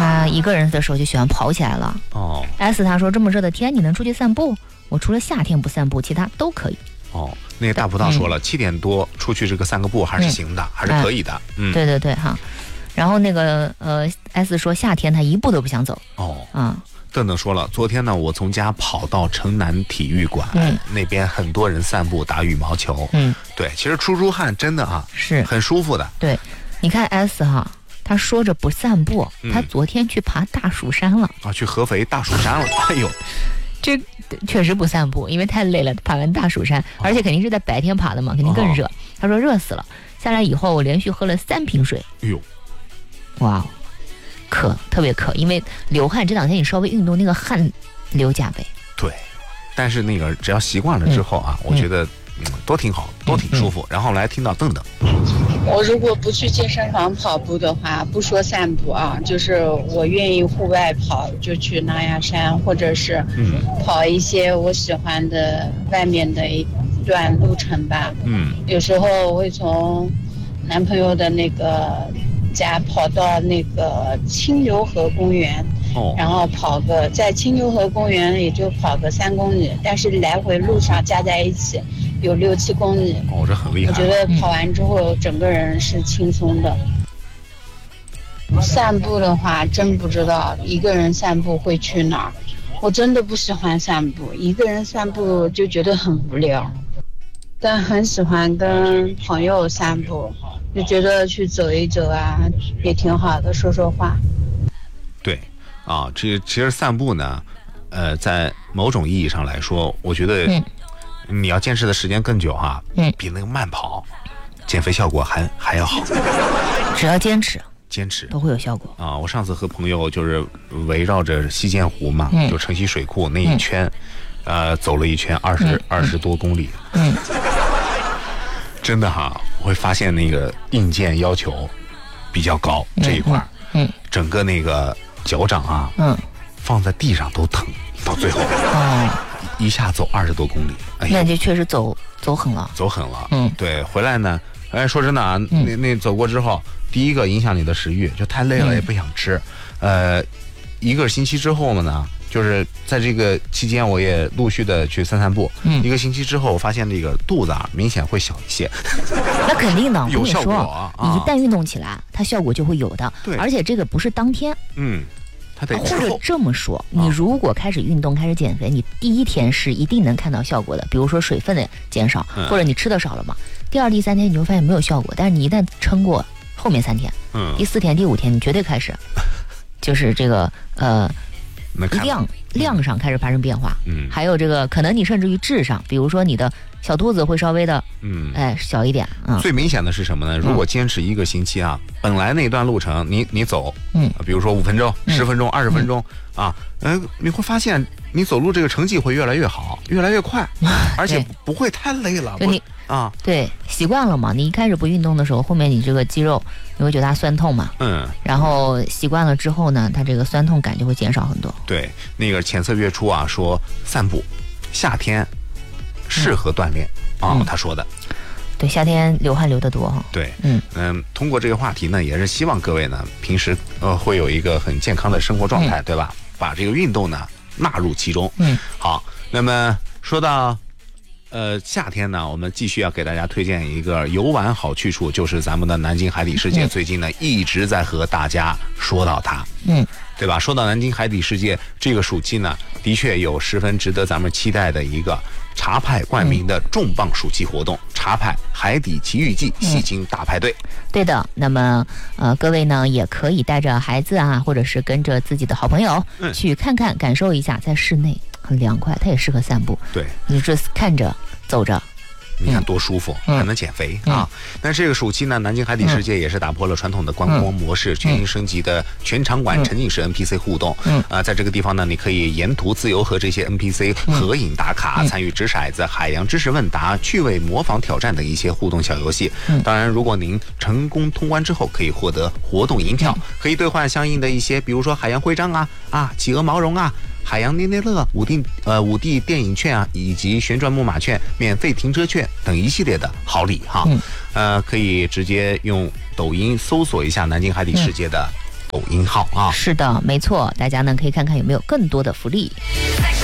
他一个人的时候就喜欢跑起来了。 哦 S 他说这么热的天你能出去散步？我除了夏天不散步，其他都可以。 哦，那个大葡萄说了，7点多出去这个散个步还是行的，还是可以的。 对对对哈。然后那个S 说夏天他一步都不想走。 哦邓邓说了，昨天呢，我从家跑到城南体育馆，那边很多人散步打羽毛球。对，其实出汗真的啊，是很舒服的。 对，你看 S 哈，他说着不散步，他昨天去爬大蜀山了啊，去合肥大蜀山了。哎呦， 这确实不散步，因为太累了，爬完大蜀山，而且肯定是在白天爬的嘛，肯定更热。他说热死了，下来以后我连续喝了3瓶水。 哎呦， 哇，渴，特别渴，因为流汗，这2天你稍微运动，那个汗流浃背。 对，但是那个只要习惯了之后啊，我觉得都挺好，都挺舒服。然后来听到邓邓， 我如果不去健身房跑步的话，不说散步啊，就是我愿意户外跑，就去狼牙山，或者是跑一些我喜欢的外面的一段路程吧。有时候我会从男朋友的那个家跑到那个清流河公园，然后在清流河公园也就跑个3公里，但是来回路上加在一起有6、7公里。 哦，这很厉害。 我觉得跑完之后整个人是轻松的。散步的话，真不知道一个人散步会去哪儿。我真的不喜欢散步，一个人散步就觉得很无聊。但很喜欢跟朋友散步，就觉得去走一走啊，也挺好的，说说话。 对啊，其实散步呢，在某种意义上来说，我觉得你要坚持的时间更久哈，比那个慢跑减肥效果还要好。 只要坚持都会有效果啊！我上次和朋友就是围绕着西涧湖嘛，就城西水库那一圈，走了一圈20多公里。真的哈，我会发现那个硬件要求比较高，这一块整个那个脚掌啊，放在地上都疼，到最后一下走20多公里， 那就确实走狠了， 对，回来呢，说真的啊，那走过之后，第一个影响你的食欲，就太累了也不想吃，一个星期之后呢，就是在这个期间，我也陆续的去散步。1个星期之后，我发现这个肚子啊明显会小一些。 那肯定的， 有效果啊！ 你一旦运动起来，它效果就会有的。 对， 而且这个不是当天。 它得或者这么说，你如果开始运动、开始减肥，你第1天是一定能看到效果的。比如说水分的减少，或者你吃的少了嘛。第2、第3天你会发现没有效果，但是你一旦撑过后面3天，第4天、第5天，你绝对开始，就是这个量上开始发生变化，还有这个可能你甚至于质上，比如说你的小肚子会稍微的，小一点啊。 最明显的是什么呢？如果坚持1个星期啊，本来那段路程你走，比如说5分钟、10分钟、20分钟啊，你会发现你走路这个成绩会越来越好，越来越快，而且不会太累了。 对，习惯了嘛。你一开始不运动的时候，后面你这个肌肉你会觉得它酸痛嘛，然后习惯了之后呢，它这个酸痛感就会减少很多。 对，那个浅色月初啊说散步，夏天适合锻炼他说的。 对，夏天流汗流得多哈。 对，通过这个话题呢，也是希望各位呢平时会有一个很健康的生活状态，对吧？把这个运动呢纳入其中。好，那么说到夏天呢，我们继续要给大家推荐一个游玩好去处，就是咱们的南京海底世界。最近呢一直在和大家说到它，对吧？说到南京海底世界，这个暑期呢，的确有十分值得咱们期待的一个茶派冠名的重磅暑期活动——茶派海底奇遇记戏精大派对。 对的，那么各位呢也可以带着孩子啊，或者是跟着自己的好朋友去看看，感受一下，在室内很凉快，它也适合散步。 对， 你这看着走着。 你看多舒服，还能减肥啊！但这个暑期呢，南京海底世界也是打破了传统的观光模式，全新升级的全场馆沉浸式 NPC 互动。在这个地方呢，你可以沿途自由和这些 NPC 合影打卡，参与掷骰子、海洋知识问答、趣味模仿挑战等一些互动小游戏。当然，如果您成功通关之后，可以获得活动银票，可以兑换相应的一些，比如说海洋徽章企鹅毛绒海洋捏捏乐、5D 电影券以及旋转木马券、免费停车券等一系列的好礼哈。可以直接用抖音搜索一下南京海底世界的抖音号啊。 是的，没错，大家呢可以看看有没有更多的福利。